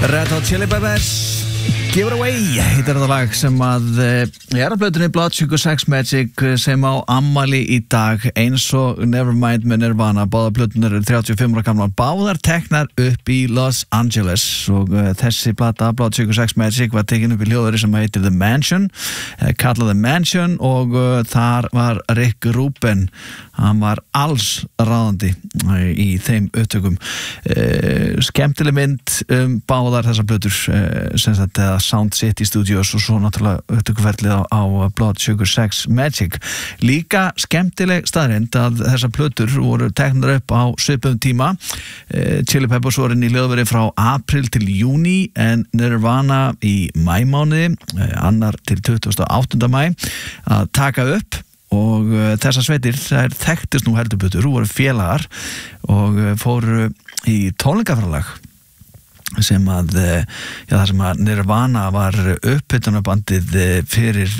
Red Hot Chili Peppers Give It Away heitir þetta lag sem að á plötunni Blood Sugar Sex Magic sem á ammæli í dag eins og Nevermind með Nirvana. Báðar plötunar eru 35 ára gamlar, báðar teknar upp í Los Angeles og þessi plata Blood Sugar Sex Magic var tekin upp í hljóðari sem heitir The Mansion, kallað The Mansion og þar var Rick Rubin, hann var alls ráðandi í þeim upptökum. Skemmtileg mynd báðar þessar plötur sem þetta Sound City Studios og svo náttúrulega upptökuferlið á Blood Sugar Sex Magic. Líka skemmtileg staðreynd að þessar plötur voru teknar upp á svipuðum tíma. Chili Peppers voru inn í hljóðveri frá apríl til júní en Nirvana í maímánuði, annar til 28. maí að taka upp og þessar sveitir, þær þekktist nú heldur betur, voru félagar og fóru í tónleikaferðalag sem að, þar sem að Nirvana var upphitunarbandið fyrir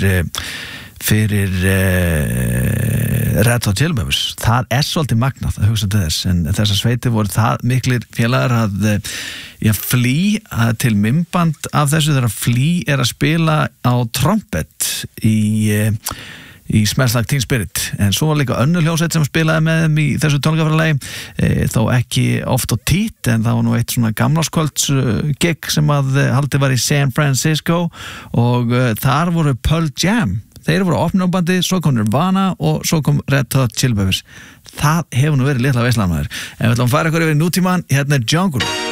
Red Hot Chili Peppers. Það svolítið magnað að hugsa til þess, en þessar sveitir voru það miklir félagar að Flea til mymband af þessu þegar Flea að spila á trompet í Smells Like Teen Spirit, en svo var líka önnur hljómsveit sem spilaði með þeim í þessu tónleikaferðalagi, þó ekki oft á tít, en það var nú eitt svona gamlárskvölds gig sem að haldið var í San Francisco og þar voru Pearl Jam, þeir voru opnabandi, svo kom Nirvana og svo kom Red Hot Chili Peppers. Það hefur nú verið litla veislan maður, en við ætlum að fara ykkur yfir nútíman, hérna Jungle.